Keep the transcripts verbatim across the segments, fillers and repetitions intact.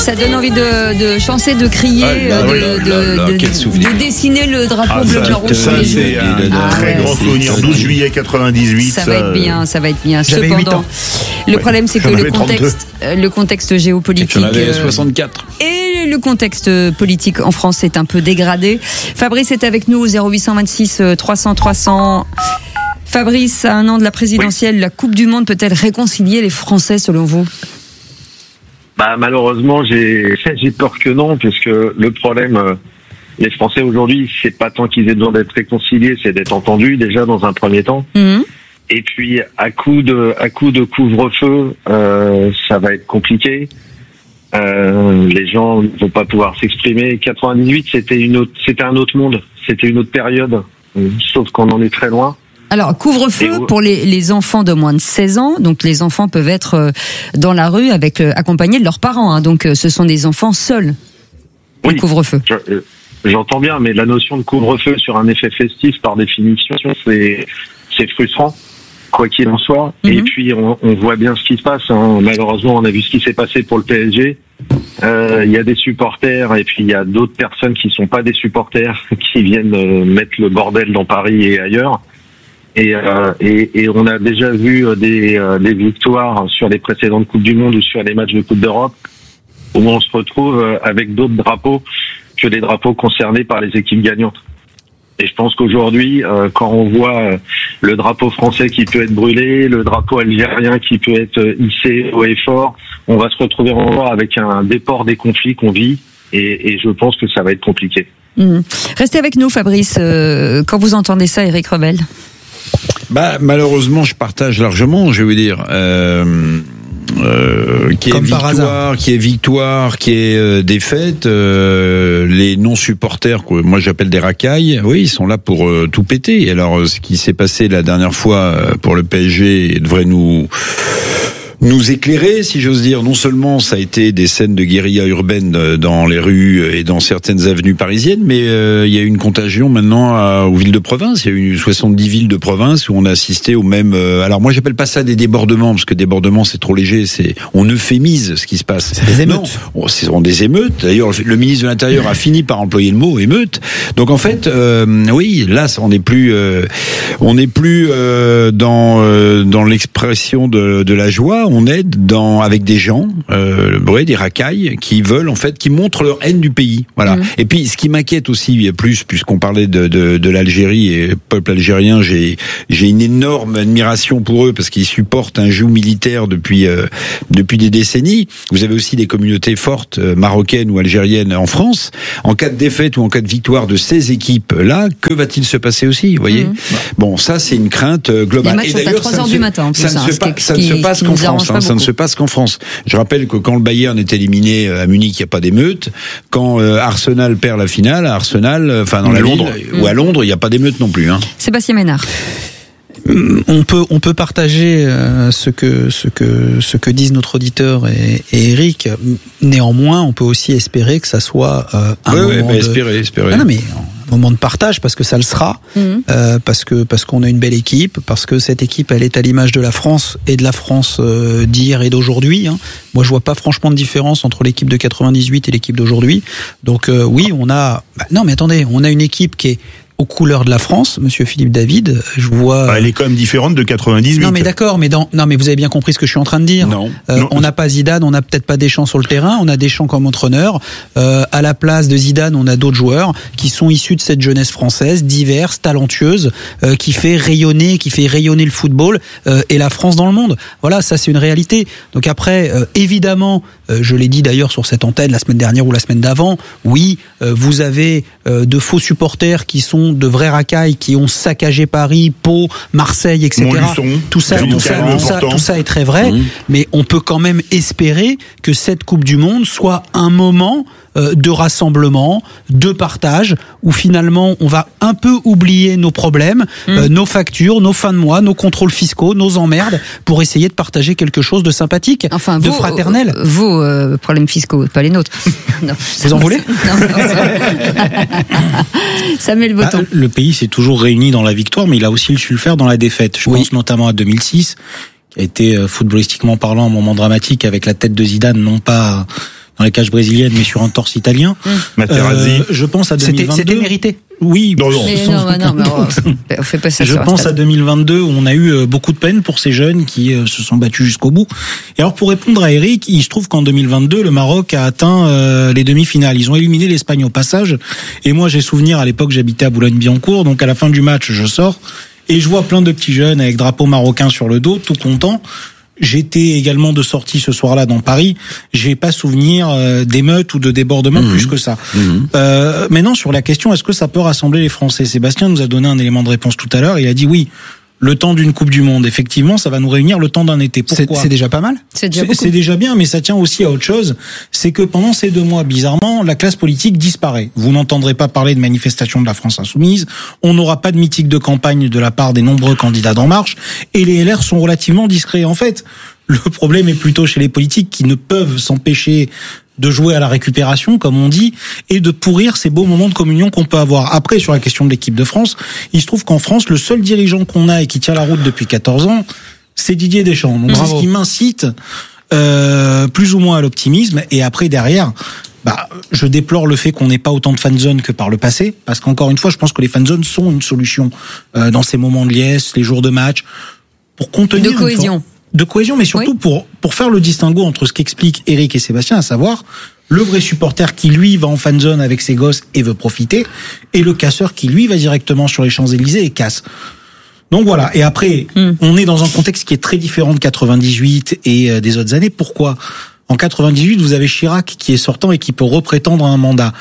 Ça donne envie de, de chanter, de crier, ah là, de, là, de, là, là, de, de, de dessiner le drapeau ah, bleu, blanc, rouge. Ça, c'est un ah, très ouais, grand souvenir. douze juillet quatre-vingt-dix-huit. Ça, ça va être bien, ça va être bien. Cependant, le ouais, problème, c'est que le contexte, le contexte géopolitique. J'en avais soixante-quatre. Et le contexte politique en France est un peu dégradé. Fabrice est avec nous au zéro huit cent vingt-six trois cents trois cents. Fabrice, à un an de la présidentielle, oui. La Coupe du Monde peut-elle réconcilier les Français selon vous ? Bah malheureusement, j'ai j'ai peur que non, puisque le problème, euh, les Français aujourd'hui, c'est pas tant qu'ils aient besoin d'être réconciliés, c'est d'être entendus déjà dans un premier temps. Mmh. Et puis à coup de à coup de couvre-feu, euh, ça va être compliqué. Euh, les gens ne vont pas pouvoir s'exprimer. quatre-vingt-dix-huit, c'était une autre, c'était un autre monde, c'était une autre période, sauf qu'on en est très loin. Alors, couvre-feu pour les, les enfants de moins de seize ans. Donc, les enfants peuvent être dans la rue avec accompagnés de leurs parents. Hein. Donc, ce sont des enfants seuls. Oui, le couvre-feu. Je, j'entends bien, mais la notion de couvre-feu sur un effet festif, par définition, c'est, c'est frustrant, quoi qu'il en soit. Mm-hmm. Et puis, on, on voit bien ce qui se passe. Hein. Malheureusement, on a vu ce qui s'est passé pour le P S G. Euh, il y a des supporters et puis il y a d'autres personnes qui sont pas des supporters qui viennent euh, mettre le bordel dans Paris et ailleurs. Et, euh, et, et on a déjà vu des, euh, des victoires sur les précédentes Coupes du Monde ou sur les matchs de Coupe d'Europe où on se retrouve avec d'autres drapeaux que les drapeaux concernés par les équipes gagnantes. Et je pense qu'aujourd'hui, euh, quand on voit le drapeau français qui peut être brûlé, le drapeau algérien qui peut être hissé haut et fort, on va se retrouver encore avec un déport des conflits qu'on vit et, et je pense que ça va être compliqué. Mmh. Restez avec nous, Fabrice. Euh, quand vous entendez ça, Éric Revel? Bah, malheureusement, je partage largement, je vais vous dire. Euh, euh, qui est victoire, qui est victoire, qui est euh, défaite. Euh, les non-supporters, quoi, moi j'appelle des racailles, oui, ils sont là pour euh, tout péter. Et alors, ce qui s'est passé la dernière fois pour le P S G devrait nous nous éclairer, si j'ose dire. Non seulement ça a été des scènes de guérilla urbaine dans les rues et dans certaines avenues parisiennes, mais euh, il y a eu une contagion maintenant à, aux villes de province. Il y a eu soixante-dix villes de province où on a assisté au même... Euh, alors moi j'appelle pas ça des débordements, parce que débordement c'est trop léger, c'est on euphémise ce qui se passe. C'est des émeutes. Non, ce sont des émeutes. D'ailleurs le ministre de l'Intérieur a fini par employer le mot émeute. Donc en fait, euh, oui, là on n'est plus, euh, on n'est plus euh, dans euh, dans l'expression de, de la joie. On est dans avec des gens, euh, ouais, des racailles qui veulent en fait, qui montrent leur haine du pays. Voilà. Mmh. Et puis, ce qui m'inquiète aussi plus, puisqu'on parlait de, de, de l'Algérie et le peuple algérien, j'ai j'ai une énorme admiration pour eux parce qu'ils supportent un joug militaire depuis euh, depuis des décennies. Vous avez aussi des communautés fortes euh, marocaines ou algériennes en France. En cas de défaite ou en cas de victoire de ces équipes là, que va-t-il se passer aussi, vous voyez? Mmh. Bon, ça c'est une crainte globale. Les matchs sont à trois heures du matin. Ça ne se passe, ça ne se passe qu'en France. Hein, ça ne se passe qu'en France. Je rappelle que quand le Bayern est éliminé à Munich, il n'y a pas d'émeute. Quand euh, Arsenal perd la finale, à Arsenal, enfin dans la Londres ville, ou à Londres, il n'y a pas d'émeute non plus. Hein. Sébastien Ménard. On peut on peut partager euh, ce que ce que ce que disent notre auditeur et, et Eric. Néanmoins, on peut aussi espérer que ça soit euh, un oui, moment oui, bah, de... espérer, espérer. Ah non, mais un moment de partage parce que ça le sera, mmh. euh, parce que parce qu'on a une belle équipe, parce que cette équipe elle est à l'image de la France et de la France euh, d'hier et d'aujourd'hui. Hein. Moi, je vois pas franchement de différence entre l'équipe de quatre-vingt-dix-huit et l'équipe d'aujourd'hui. Donc euh, oui, on a. Bah, non, mais attendez, on a une équipe qui est aux couleurs de la France, Monsieur Philippe David. Je vois. Bah, elle est quand même différente de quatre-vingt-dix-huit. Non, mais d'accord, mais dans, non, mais vous avez bien compris ce que je suis en train de dire. Non. Euh, non. On n'a pas Zidane, on n'a peut-être pas Deschamps sur le terrain, on a Deschamps comme entraîneur. Euh, à la place de Zidane, on a d'autres joueurs qui sont issus de cette jeunesse française, diverse, talentueuse, euh, qui fait rayonner, qui fait rayonner le football euh, et la France dans le monde. Voilà, ça c'est une réalité. Donc après, euh, évidemment, euh, je l'ai dit d'ailleurs sur cette antenne la semaine dernière ou la semaine d'avant. Oui, euh, vous avez euh, de faux supporters qui sont de vrais racailles, qui ont saccagé Paris, Pau, Marseille, et cetera. Montluçon, tout ça, tout ça, tout ça, tout ça est très vrai, mmh. mais on peut quand même espérer que cette Coupe du Monde soit un moment euh, de rassemblement, de partage, où finalement on va un peu oublier nos problèmes, mmh. euh, nos factures, nos fins de mois, nos contrôles fiscaux, nos emmerdes, pour essayer de partager quelque chose de sympathique, enfin, de vos, fraternel. Euh, vos euh, problèmes fiscaux, pas les nôtres. Non, vous en voulez? Non, Samuel Botton. Bah, le pays s'est toujours réuni dans la victoire, mais il a aussi su le faire dans la défaite. Je oui. pense notamment à deux mille six, qui a été footballistiquement parlant un moment dramatique avec la tête de Zidane, non pas dans les cages brésiliennes, mais sur un torse italien. Mmh. Materazzi. Euh, je pense à deux mille vingt-deux. C'était, c'était mérité. Oui, non, non. Mais non, non, mais on, on fait pas ça. Je pense à deux mille vingt-deux où on a eu beaucoup de peine pour ces jeunes qui se sont battus jusqu'au bout. Et alors pour répondre à Eric, il se trouve qu'en deux mille vingt-deux, le Maroc a atteint euh, les demi-finales. Ils ont éliminé l'Espagne au passage. Et moi, j'ai souvenir, à l'époque, j'habitais à Boulogne-Billancourt. Donc à la fin du match, je sors et je vois plein de petits jeunes avec drapeau marocain sur le dos, tout contents. J'étais également de sortie ce soir-là dans Paris. J'ai pas souvenir euh, d'émeutes ou de débordements mmh. plus que ça. Mmh. Euh, maintenant, sur la question, est-ce que ça peut rassembler les Français ? Sébastien nous a donné un élément de réponse tout à l'heure. Il a dit oui. Le temps d'une Coupe du Monde, effectivement, ça va nous réunir le temps d'un été. Pourquoi ? C'est, c'est déjà pas mal. C'est déjà, c'est, c'est déjà bien, mais ça tient aussi à autre chose. C'est que pendant ces deux mois, bizarrement, la classe politique disparaît. Vous n'entendrez pas parler de manifestation de la France insoumise. On n'aura pas de meeting de campagne de la part des nombreux candidats d'En Marche. Et les L R sont relativement discrets. En fait, le problème est plutôt chez les politiques qui ne peuvent s'empêcher de jouer à la récupération, comme on dit, et de pourrir ces beaux moments de communion qu'on peut avoir. Après, sur la question de l'équipe de France, il se trouve qu'en France, le seul dirigeant qu'on a et qui tient la route depuis quatorze ans, c'est Didier Deschamps. Donc, c'est ce qui m'incite euh, plus ou moins à l'optimisme. Et après, derrière, bah, je déplore le fait qu'on n'ait pas autant de fan-zones que par le passé, parce qu'encore une fois, je pense que les fan-zones sont une solution euh, dans ces moments de liesse, les jours de match, pour contenir... De cohésion. De cohésion, mais surtout oui. pour pour faire le distinguo entre ce qu'expliquent Eric et Sébastien, à savoir le vrai supporter qui lui va en fanzone avec ses gosses et veut profiter, et le casseur qui lui va directement sur les Champs-Élysées et casse. Donc voilà. Et après, mm. on est dans un contexte qui est très différent de quatre-vingt-dix-huit et euh, des autres années. Pourquoi ? En quatre-vingt-dix-huit, vous avez Chirac qui est sortant et qui peut reprétendre à un mandat.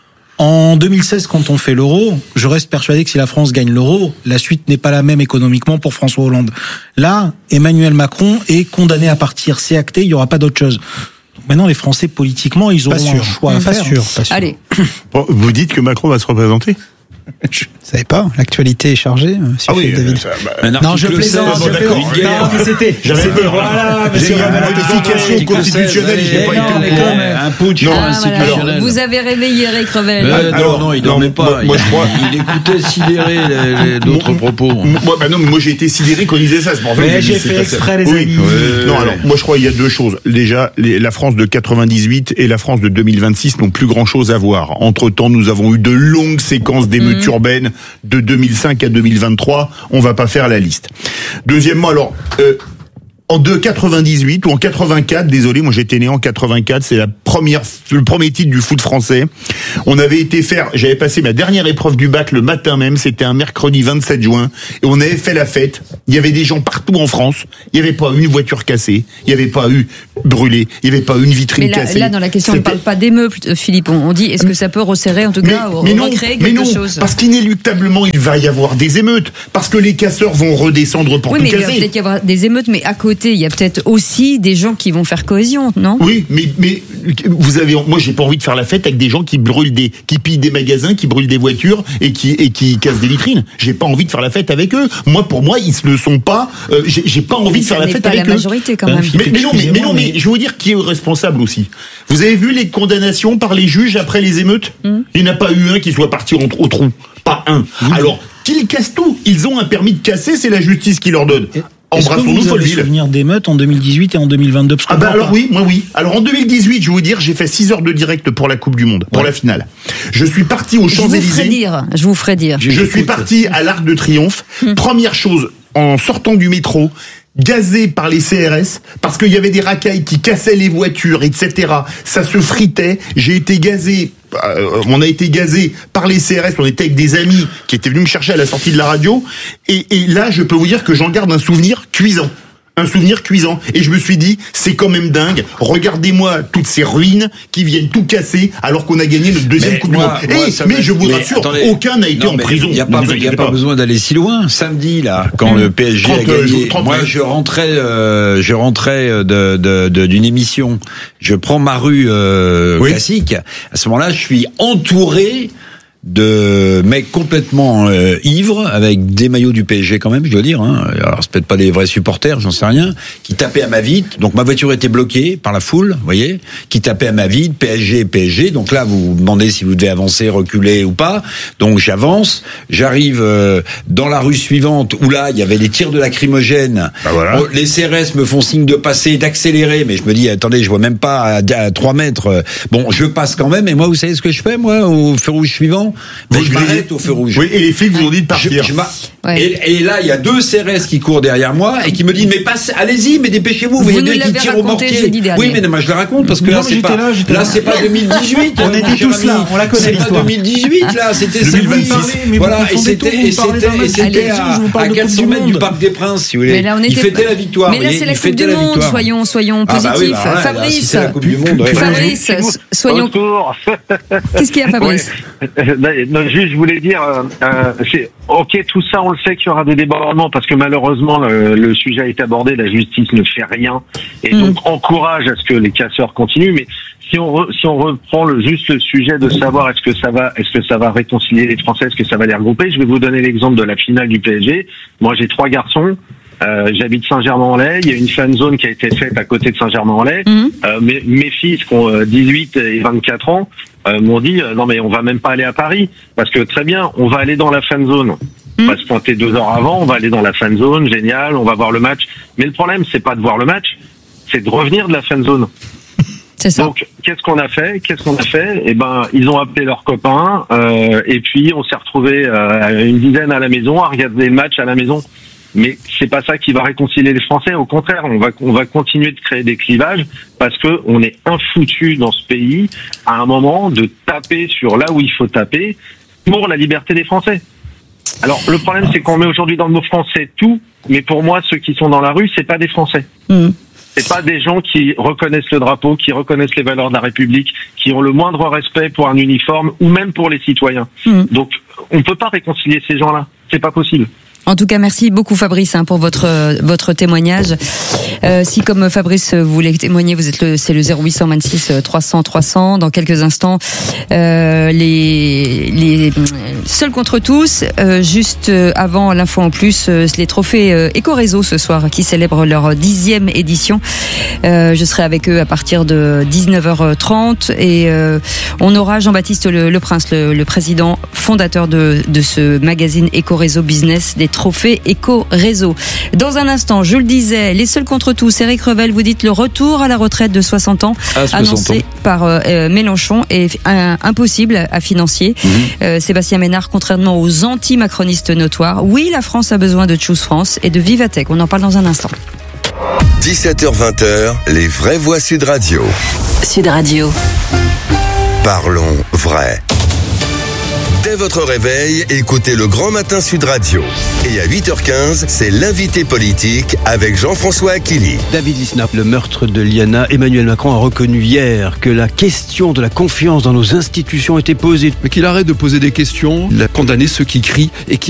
En deux mille seize, quand on fait l'euro, je reste persuadé que si la France gagne l'euro, la suite n'est pas la même économiquement pour François Hollande. Là, Emmanuel Macron est condamné à partir, c'est acté, il n'y aura pas d'autre chose. Donc maintenant, les Français, politiquement, ils auront un choix à pas faire. Sûr, pas sûr. Allez. Bon, vous dites que Macron va se représenter ? Je ne savais pas, l'actualité est chargée. Ah oui, David. Ça, bah, non, je plaisante. Bon, d'accord. Non, mais c'était. J'avais peur. Voilà, j'ai eu une modification constitutionnelle, je n'ai pas été au courant. Un putsch ah, institutionnel. Voilà. Vous avez réveillé Eric Revel. Euh, alors, non, non, il dormait pas. Moi, moi, je crois. Il écoutait sidéré les, les, d'autres propos. Moi, bah non, mais moi j'ai été sidéré quand il disait ça. C'est pour ça que j'ai fait exprès, les amis. Non, alors, moi je crois qu'il y a deux choses. Déjà, les, la France de quatre-vingt-dix-huit et la France de deux mille vingt-six n'ont plus grand chose à voir. Entre temps, nous avons eu de longues séquences d'émeutes mmh. urbaines de deux mille cinq à deux mille vingt-trois, on va pas faire la liste. Deuxièmement, alors, euh, en de quatre-vingt-dix-huit ou en quatre-vingt-quatre, désolé, moi j'étais né en quatre-vingt-quatre, c'est la première, le premier titre du foot français. On avait été faire, j'avais passé ma dernière épreuve du bac le matin même, c'était un mercredi vingt-sept juin, et on avait fait la fête. Il y avait des gens partout en France, il n'y avait pas une voiture cassée, il n'y avait pas eu brûlé, il n'y avait pas une vitrine mais là, cassée. Là, dans la question, c'était... on ne parle pas d'émeutes, Philippe. On, on dit, est-ce que ça peut resserrer, en tout cas, mais, ou mais recréer non, quelque mais non, chose ? Parce qu'inéluctablement, il va y avoir des émeutes, parce que les casseurs vont redescendre pour oui, tout mais casser. Il va peut-être y avoir des émeutes, mais à côté, il y a peut-être aussi des gens qui vont faire cohésion, non ? Oui, mais mais vous avez, moi, j'ai pas envie de faire la fête avec des gens qui brûlent des, qui pillent des magasins, qui brûlent des voitures et qui et qui cassent des vitrines. J'ai pas envie de faire la fête avec eux. Moi, pour moi, ils ne le sont pas. Euh, j'ai, j'ai pas envie mais de faire la fête avec eux. C'est pas la majorité quand même. Mais, mais non, mais, mais non, mais je vais vous dire qui est responsable aussi. Vous avez vu les condamnations par les juges après les émeutes ? mmh. Il n'y en a pas eu un qui soit parti au trou. Pas un. Mmh. Alors qu'ils cassent tout. Ils ont un permis de casser, c'est la justice qui leur donne. Et... Embrassons-nous, Folleville. Est-ce que vous avez souvenir d'émeutes en deux mille dix-huit et en deux mille vingt-deux ? Ah bah alors pas. oui, moi oui. Alors en deux mille dix-huit, je vais vous dire, j'ai fait six heures de direct pour la Coupe du Monde, pour ouais. la finale. Je suis parti aux Champs-Élysées. Je vous ferai dire, je vous ferai dire. Je, je suis parti à l'Arc de Triomphe. Hum. Première chose, en sortant du métro, gazé par les C R S, parce qu'il y avait des racailles qui cassaient les voitures, et cetera. Ça se fritait. J'ai été gazé... Euh, on a été gazé par les C R S, on était avec des amis qui étaient venus me chercher à la sortie de la radio, et, et là je peux vous dire que j'en garde un souvenir cuisant. Un souvenir cuisant. Et je me suis dit, c'est quand même dingue. Regardez-moi toutes ces ruines qui viennent tout casser alors qu'on a gagné notre deuxième mais Coupe moi, du Monde. Moi, et, mais me... je vous mais rassure, attendez, aucun n'a été non, en prison. Il n'y a pas, y a pas besoin d'aller si loin. Samedi, là, quand mmh. le P S G trente, a gagné, trente, moi je rentrais, euh, je rentrais de, de, de, d'une émission. Je prends ma rue euh, oui. classique. À ce moment-là, je suis entouré de mecs complètement euh, ivres, avec des maillots du P S G quand même, je dois dire. Hein. Alors c'est peut-être pas des vrais supporters, j'en sais rien, qui tapaient à ma vitre. Donc ma voiture était bloquée par la foule, vous voyez, qui tapaient à ma vitre, P S G, P S G. Donc là, vous vous demandez si vous devez avancer, reculer ou pas. Donc j'avance, j'arrive euh, dans la rue suivante où là, il y avait des tirs de lacrymogène. Bah voilà. Oh, les C R S me font signe de passer, d'accélérer, mais je me dis, attendez, je vois même pas à, à trois mètres. Bon, je passe quand même. Et moi, vous savez ce que je fais, moi, au feu rouge suivant? Ben, je m'arrête au feu rouge. Oui, et les flics vous ont dit de partir. Je, je ouais. et, et là, il y a deux C R S qui courent derrière moi et qui me disent, mais passe, allez-y, mais dépêchez-vous. Vous, vous voyez deux qui tirent au mortier. Oui, mais non, moi je le raconte parce que non, là, c'est pas, là, là c'est pas deux mille dix-huit. On était tous là, on la connaît l'histoire. C'est pas deux mille dix-huit, là, c'était deux mille vingt-six. Voilà, et c'était, et c'était, et c'était à, à quatre cents mètres du Parc des Princes, si vous voulez. Il fêtait la victoire. Mais là, c'est la Coupe du Monde, soyons, soyons positifs. Fabrice. C'est la Coupe du Monde. Fabrice, soyons. Qu'est-ce qu'il y a, Fabrice? Juste, je voulais dire, euh, c'est ok, tout ça, on le sait qu'il y aura des débordements parce que malheureusement le, le sujet a été abordé, la justice ne fait rien et mmh. donc encourage à ce que les casseurs continuent. Mais si on re, si on reprend le, juste le sujet de savoir est-ce que ça va est-ce que ça va réconcilier les Français, est-ce que ça va les regrouper, je vais vous donner l'exemple de la finale du P S G. Moi, j'ai trois garçons. Euh, j'habite Saint-Germain-en-Laye. Il y a une fan zone qui a été faite à côté de Saint-Germain-en-Laye. Mmh. Euh, mes, mes fils qui ont euh, dix-huit et vingt-quatre ans euh, m'ont dit euh, non mais on va même pas aller à Paris parce que très bien, on va aller dans la fan zone. On va se pointer deux heures avant, on va aller dans la fan zone, génial, on va voir le match. Mais le problème, c'est pas de voir le match, c'est de revenir de la fan zone. C'est ça. Donc, qu'est-ce qu'on a fait Qu'est-ce qu'on a fait Eh ben, ils ont appelé leurs copains euh, et puis on s'est retrouvés euh, une dizaine à la maison à regarder le match à la maison. Mais c'est pas ça qui va réconcilier les Français. Au contraire, on va on va continuer de créer des clivages parce que on est infoutu dans ce pays à un moment de taper sur là où il faut taper pour la liberté des Français. Alors le problème, c'est qu'on met aujourd'hui dans le mot français tout, mais pour moi, ceux qui sont dans la rue, c'est pas des Français. Mmh. C'est pas des gens qui reconnaissent le drapeau, qui reconnaissent les valeurs de la République, qui ont le moindre respect pour un uniforme ou même pour les citoyens. Mmh. Donc, on peut pas réconcilier ces gens-là. C'est pas possible. En tout cas, merci beaucoup Fabrice hein, pour votre votre témoignage. Euh, si comme Fabrice vous voulez témoigner, vous êtes le c'est le zéro huit cent vingt-six trois cents trois cents. Dans quelques instants, euh, les les seuls contre tous. Euh, juste avant l'info en plus, euh, les trophées euh, Éco-Réseau ce soir qui célèbrent leur dixième édition. Euh, je serai avec eux à partir de dix-neuf heures trente et euh, on aura Jean-Baptiste Le, Le Prince, le, le président fondateur de de ce magazine Éco-Réseau Business des trophées Éco-Réseau. Dans un instant, je le disais, les seuls contre tous, Éric Revel, vous dites le retour à la retraite de soixante ans annoncé ans. par euh, Mélenchon est euh, impossible à financer. Mmh. Euh, Sébastien Ménard, contrairement aux anti-macronistes notoires, oui, la France a besoin de Choose France et de Vivatech. On en parle dans un instant. dix-sept heures vingt, les vraies voix Sud Radio. Sud Radio. Parlons vrai. Dès votre réveil, écoutez le Grand Matin Sud Radio. Et à huit heures quinze, c'est l'invité politique avec Jean-François Akili. David Lisnard, le meurtre de Liana. Emmanuel Macron a reconnu hier que la question de la confiance dans nos institutions était posée. Mais qu'il arrête de poser des questions. Il a condamné ceux qui crient et qui